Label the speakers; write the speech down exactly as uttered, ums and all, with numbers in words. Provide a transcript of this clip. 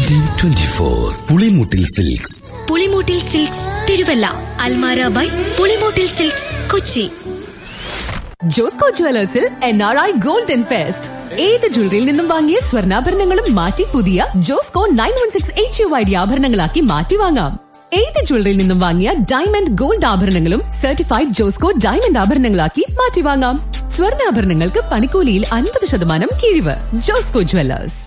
Speaker 1: Twenty twenty four Pulimoottil silks.
Speaker 2: Pulimoottil silks Thiruvalla. Almara by Pulimoottil silks Kochi.
Speaker 3: Josco ജുവലേഴ്സിൽ N R I golden fest. ഏത് ജ്വല്ലറിയിൽ നിന്നും വാങ്ങിയ സ്വർണ്ണാഭരണങ്ങളും മാറ്റി പുതിയ Josco nine one six H U I D ആഭരണങ്ങളാക്കി മാറ്റി വാങ്ങാം. ഏത് ജ്വല്ലറിയിൽ നിന്നും വാങ്ങിയ ഡയമണ്ട് ഗോൾഡ് ആഭരണങ്ങളും സർട്ടിഫൈഡ് ജോസ്കോ ഡയമണ്ട് ആഭരണങ്ങളാക്കി മാറ്റി വാങ്ങാം. സ്വർണ്ണാഭരണങ്ങൾക്ക് പണിക്കൂലിയിൽ അൻപത് ശതമാനം കിഴിവ്. ജോസ്കോ ജുവലേഴ്സ്.